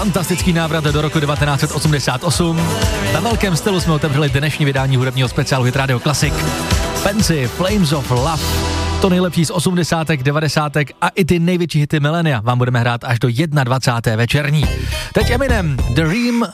Fantastický návrat do roku 1988. Ve velkém stylu jsme otevřeli dnešní vydání hudebního speciálu Hit Radio Classic. Fancy, Flames of Love. To nejlepší z 80., 90. a i ty největší hity milénia vám budeme hrát až do 21. večerní. Teď Eminem, The Dream